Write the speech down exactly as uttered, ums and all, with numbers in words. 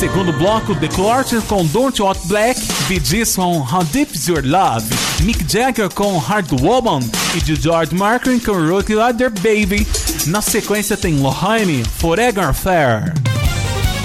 Segundo bloco, The Clorts com Don't You Want Black, Bee Gees com How Deep Is Your Love, Mick Jagger com Hard Woman e de George Martin com Rock Other Baby. Na sequência tem Lohane, Forever Fair.